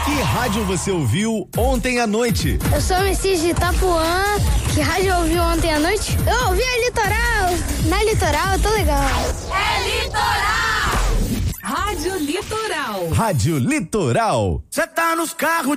Que rádio você ouviu ontem à noite? Eu sou o Messias de Itapuã. Que rádio eu ouvi ontem à noite? Eu ouvi a Litoral. Na Litoral, eu tô legal. É Litoral! Rádio Litoral. Rádio Litoral. Cê tá nos carros